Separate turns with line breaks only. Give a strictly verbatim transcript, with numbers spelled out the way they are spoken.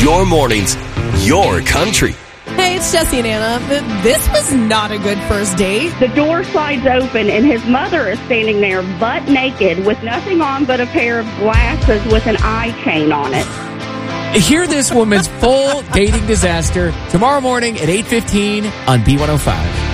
Your mornings, your country.
Hey, it's Jesse and Anna. This was not a good first date.
The door slides open, and his mother is standing there butt naked with nothing on but a pair of glasses with an eye chain on it.
Hear this woman's full dating disaster tomorrow morning at eight fifteen on B one oh five.